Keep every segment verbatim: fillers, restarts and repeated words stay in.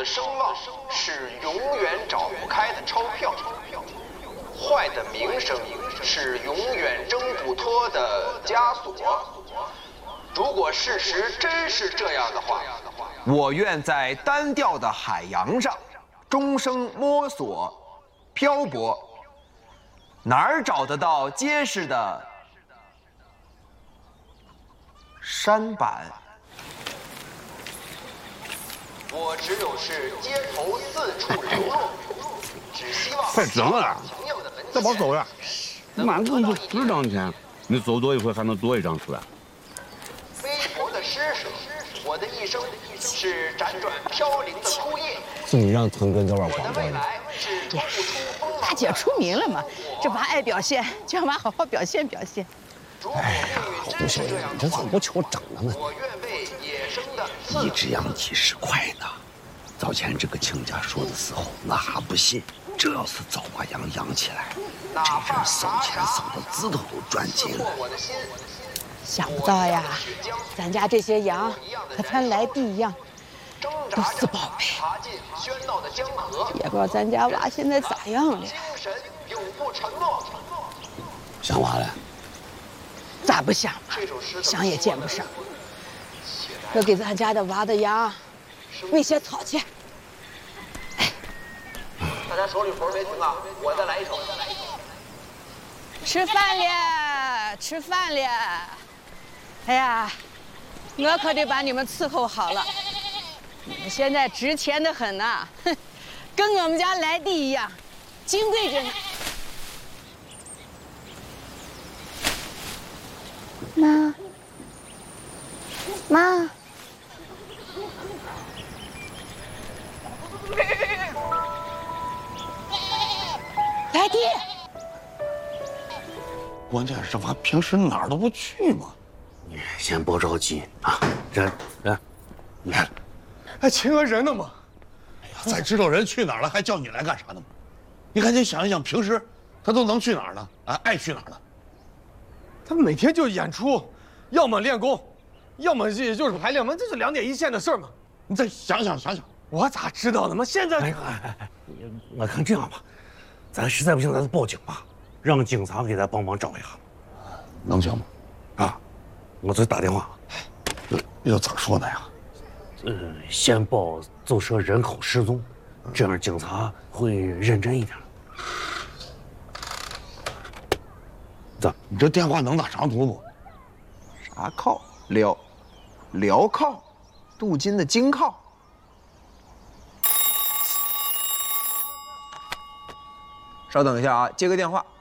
的声望是永远找不开的钞票，坏的名声是永远挣不脱的枷锁。如果事实真是这样的话，我愿在单调的海洋上终生摸索漂泊，哪儿找得到结实的山板？我只有是街头四处流落，只希望快整了，再跑走呀！满共就十张钱，你走多一回还能多一张出来。 微薄的施舍，我的一生是辗转飘零的枯叶。 是你让屯哥在玩我广播的。 的未来是装不出锋芒。 大姐出名了嘛，这把爱表现，就让妈好好表现表现。 哎呀，胡小姐，你这怎么不求整了呢？ 我愿为野生的一只羊几十块呢。早前这个亲家说的时候，我还不信。这要是早把羊养起来，这人省钱省的指头都转筋了。 想不到呀，咱家这些羊和咱来地一样，都是宝贝。也不知道咱家娃现在咋样了。 想娃了？ 咋不想啊？想也见不上。我给咱家的娃的羊喂些草去。 大家手里活没停啊，我再来一首。 吃饭了，吃饭了。哎呀，我可得把你们伺候好了。你们现在值钱的很呐，哼，跟我们家来地一样，金贵着呢。 妈，妈。 来弟， 关键是娃平时哪儿都不去嘛。 你先别着急啊，忍忍，忍。 还亲个人呢吗？ 哎呀，再知道人去哪儿了，还叫你来干啥呢？你赶紧想一想，平时他都能去哪儿呢？啊，爱去哪儿呢？ 他每天就演出，要么练功，要么就就是排练嘛，这是两点一线的事儿嘛。 你再想想想想， 我咋知道呢嘛？现在， 哎哎哎，我看这样吧。咱实在不行，咱就报警吧，让警察给咱帮忙找一下， 能行吗？ 啊，我再打电话。 要咋说的呀？ 呃，先报就说人口失踪，这样警察会认真一点。 咋？你这电话能打长途不？ 啥靠？辽，辽靠，镀金的金靠。稍等一下啊，接个电话。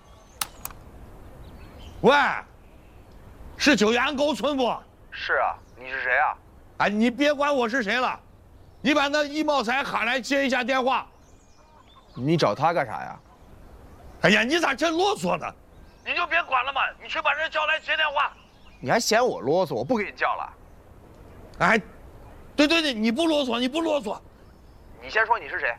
喂，是九阳沟村不？ 是啊，你是谁啊？ 哎，你别管我是谁了，你把那易茂才喊来接一下电话。 你找他干啥呀？ 哎呀，你咋真啰嗦呢？你就别管了嘛，你去把人叫来接电话。 你还嫌我啰嗦，我不给你叫了。 哎，对对对，你不啰嗦，你不啰嗦。 你先说你是谁？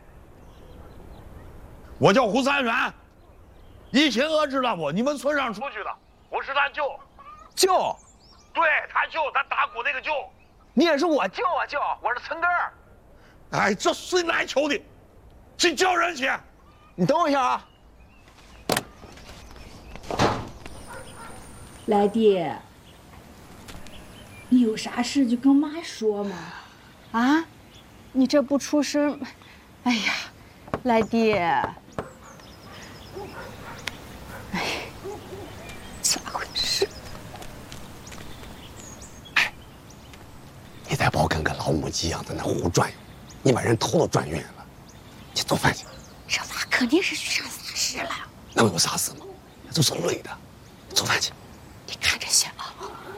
我叫胡三元，一秦娥知道不？你们村上出去的，我是他舅。 舅？ 对，他舅，他打鼓那个舅。 你也是我舅啊舅，我是村根儿。 哎，这谁来求的？去叫人去。 你等我一下啊。 来弟，你有啥事就跟妈说嘛。 啊，你这不出声，哎呀，来弟。哎，咋回事？ 哎，你再别跟个老母鸡一样在那胡转悠，你把人头都转晕了。去做饭去。 这娃肯定是去上啥事了。 能有啥事吗？就是累的。做饭去。 你看着些啊。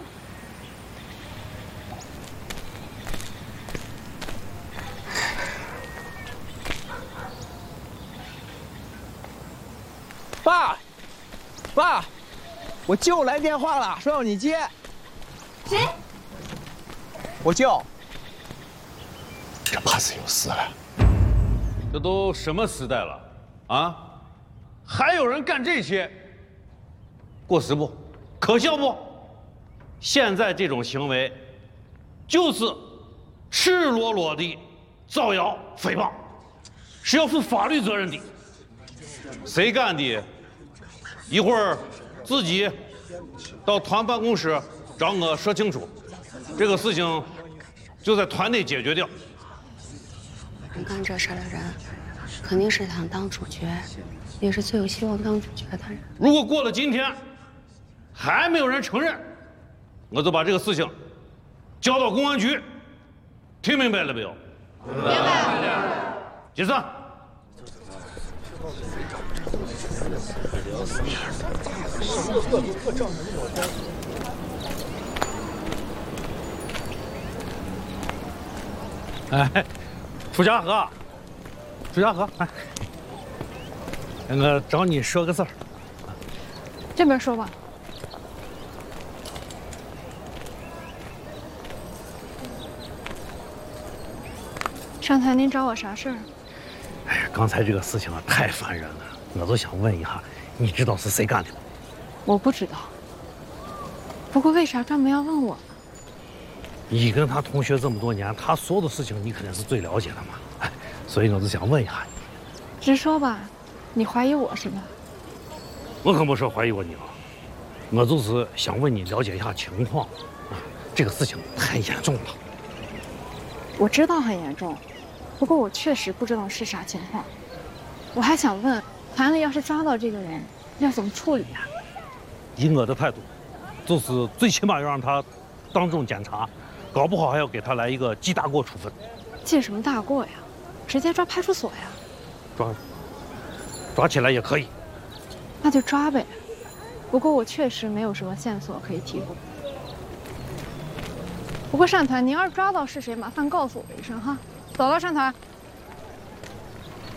爸，爸，我舅来电话了，说要你接。 谁？ 我舅。 这怕是有事了。 这都什么时代了，啊？还有人干这些，过时不？可笑不？现在这种行为，就是赤裸裸的造谣诽谤，是要负法律责任的。谁干的？一会儿自己到团办公室找我说清楚，这个事情就在团内解决掉。 能干这事的人，肯定是想当主角，也是最有希望当主角的人。 如果过了今天，还没有人承认，我就把这个事情交到公安局。听明白了没有？明白了。解散。哎，楚家河，楚家河，哎，我找你说个事儿。 这边说吧。上台，您找我啥事儿？ 哎呀，刚才这个事情啊，太烦人了，我都想问一下，你知道是谁干的吗？ 我不知道。不过为啥专门要问我呢？ 你跟他同学这么多年，他所有的事情你肯定是最了解的嘛。哎，所以我就想问一下你。 直说吧，你怀疑我是吧？ 我可不是怀疑过你啊，我就是想问你了解一下情况。啊，这个事情太严重了。 我知道很严重。不过我确实不知道是啥情况，我还想问，团里要是抓到这个人，要怎么处理啊？ 以我的态度，就是最起码要让他当众检查，搞不好还要给他来一个记大过处分。 记什么大过呀？直接抓派出所呀？ 抓，抓起来也可以。 那就抓呗。不过我确实没有什么线索可以提供。不过单团，您要是抓到是谁，麻烦告诉我一声哈。走了，单团。